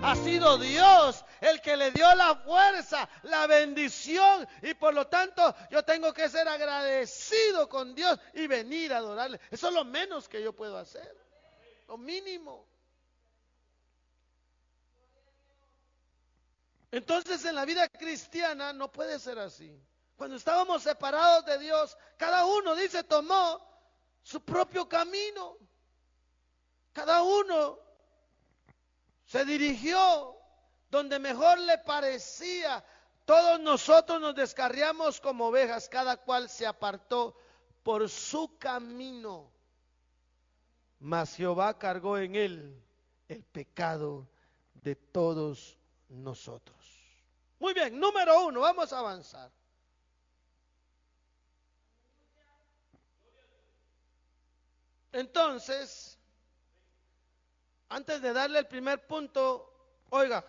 Ha sido Dios el que le dio la fuerza, la bendición, y por lo tanto yo tengo que ser agradecido con Dios y venir a adorarle. Eso es lo menos que yo puedo hacer, lo mínimo. Entonces en la vida cristiana no puede ser así. Cuando estábamos separados de Dios, cada uno, dice, tomó su propio camino. Cada uno se dirigió donde mejor le parecía. Todos nosotros nos descarriamos como ovejas, cada cual se apartó por su camino. Mas Jehová cargó en él el pecado de todos nosotros. Muy bien, número 1, vamos a avanzar. Entonces, antes de darle el primer punto, oiga,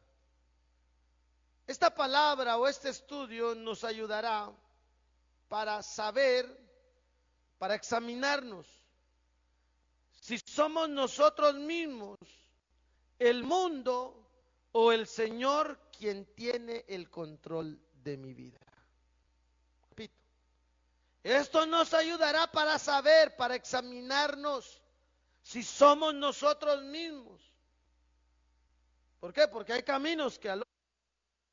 esta palabra o este estudio nos ayudará para saber, para examinarnos si somos nosotros mismos, el mundo o el Señor quien tiene el control de mi vida. Repito, esto nos ayudará para saber, para examinarnos si somos nosotros mismos. ¿Por qué? Porque hay caminos que al